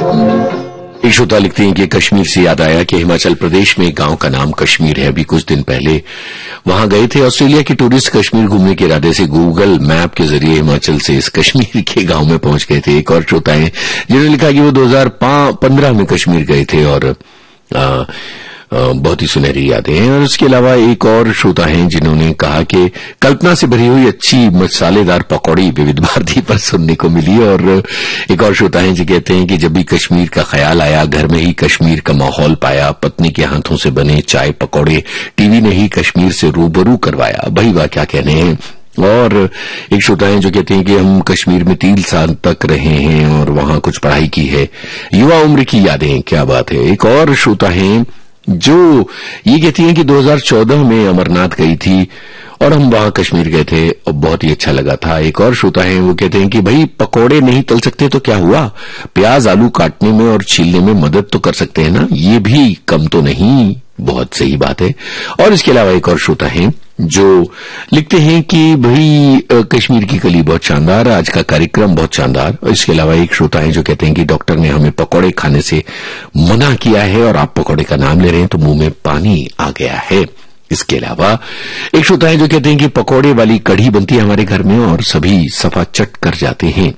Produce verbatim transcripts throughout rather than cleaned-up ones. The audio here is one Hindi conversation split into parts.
एक श्रोता लिखते हैं कि कश्मीर से याद आया कि हिमाचल प्रदेश में एक गांव का नाम कश्मीर है। अभी कुछ दिन पहले वहां गए थे। ऑस्ट्रेलिया के टूरिस्ट कश्मीर घूमने के इरादे से गूगल मैप के जरिए हिमाचल से इस कश्मीर के गांव में पहुंच गए थे। एक और श्रोता है जिन्होंने लिखा कि वो दो हज़ार पंद्रह में कश्मीर गए थे और आ, बहुत ही सुनहरी यादें हैं। और उसके अलावा एक और श्रोता हैं जिन्होंने कहा कि कल्पना से भरी हुई अच्छी मसालेदार पकौड़ी विविध भारती पर सुनने को मिली। और एक और श्रोता हैं जो कहते हैं कि जब भी कश्मीर का ख्याल आया, घर में ही कश्मीर का माहौल पाया, पत्नी के हाथों से बने चाय पकौड़े टीवी ने ही कश्मीर से रूबरू करवाया। भाई वाह, क्या कहने हैं। और एक श्रोता हैं जो कहते हैं कि हम कश्मीर में तीन साल तक रहे हैं और वहां कुछ पढ़ाई की है। युवा उम्र की यादें, क्या बात है। एक और श्रोता हैं जो ये कहती हैं कि दो हज़ार चौदह में अमरनाथ गई थी और हम वहां कश्मीर गए थे और बहुत ही अच्छा लगा था। एक और श्रोता हैं वो कहते हैं कि भाई पकोड़े नहीं तल सकते तो क्या हुआ, प्याज आलू काटने में और छीलने में मदद तो कर सकते हैं ना, ये भी कम तो नहीं। बहुत सही बात है। और इसके अलावा एक और श्रोता हैं जो लिखते हैं कि भाई कश्मीर की कली बहुत शानदार, आज का कार्यक्रम बहुत शानदार। और इसके अलावा एक श्रोता है जो कहते हैं कि डॉक्टर ने हमें पकौड़े खाने से मना किया है और आप पकौड़े का नाम ले रहे हैं तो मुंह में पानी आ गया है। इसके अलावा एक श्रोता है जो कहते हैं कि पकौड़े वाली कढ़ी बनती है हमारे घर में और सभी सफा चट कर जाते हैं।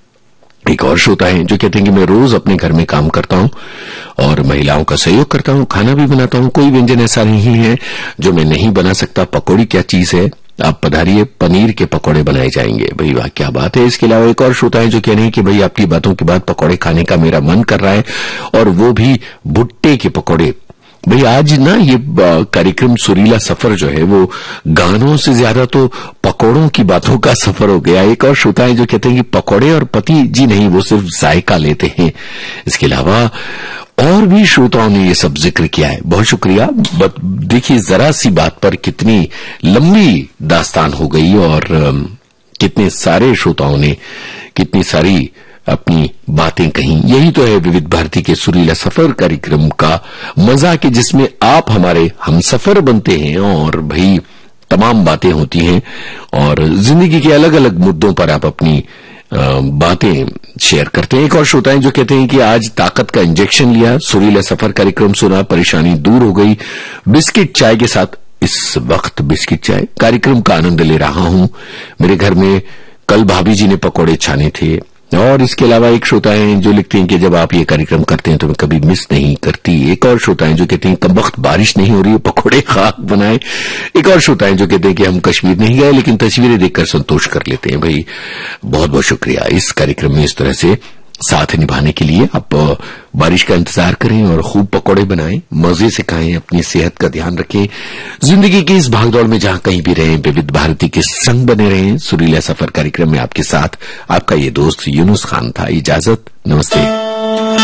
एक और श्रोता है जो कहते हैं कि मैं रोज अपने घर में काम करता हूं और महिलाओं का सहयोग करता हूं, खाना भी बनाता हूं, कोई व्यंजन ऐसा नहीं है जो मैं नहीं बना सकता। पकौड़ी क्या चीज है, आप पधारिए, पनीर के पकौड़े बनाए जाएंगे। भाई वाह, क्या बात है। इसके अलावा एक और श्रोता है जो कह रहे हैं कि भाई आपकी बातों के बाद पकौड़े खाने का मेरा मन कर रहा है और वो भी भुट्टे के पकौड़े। भाई आज ना ये कार्यक्रम सुरीला सफर जो है वो गानों से ज्यादा तो पकौड़ों की बातों का सफर हो गया। एक और श्रोता है जो कहते हैं कि पकौड़े और पति जी नहीं, वो सिर्फ जायका लेते हैं। इसके अलावा और भी श्रोताओं ने ये सब जिक्र किया है, बहुत शुक्रिया। देखिए जरा सी बात पर कितनी लंबी दास्तान हो गई और कितने सारे श्रोताओं ने कितनी सारी अपनी बातें कही। यही तो है विविध भारती के सुरीला सफर कार्यक्रम का मजा, कि जिसमें आप हमारे हमसफर बनते हैं और भाई तमाम बातें होती हैं और जिंदगी के अलग अलग मुद्दों पर आप अपनी बातें शेयर करते हैं। एक और श्रोता हैं जो कहते हैं कि आज ताकत का इंजेक्शन लिया, सुरीला सफर कार्यक्रम सुना, परेशानी दूर हो गई, बिस्किट चाय के साथ इस वक्त बिस्किट चाय कार्यक्रम का आनंद ले रहा हूं। मेरे घर में कल भाभी जी ने पकौड़े छाने थे। और इसके अलावा एक श्रोता है जो लिखते हैं कि जब आप ये कार्यक्रम करते हैं तो मैं कभी मिस नहीं करती। एक और श्रोता है जो कहते हैं कम वक्त बारिश नहीं हो रही है, पकौड़े खाक बनाए। एक और श्रोता है जो कहते हैं कि हम कश्मीर नहीं गए लेकिन तस्वीरें देखकर संतोष कर लेते हैं। भाई बहुत बहुत शुक्रिया इस कार्यक्रम में इस तरह से साथ निभाने के लिए। आप बारिश का इंतजार करें और खूब पकौड़े बनाएं, मजे से खाएं, अपनी सेहत का ध्यान रखें। जिंदगी की इस भागदौड़ में जहां कहीं भी रहें, विविध भारती के संग बने रहें। सुरीला सफर कार्यक्रम में आपके साथ आपका ये दोस्त यूनुस खान था। इजाजत, नमस्ते।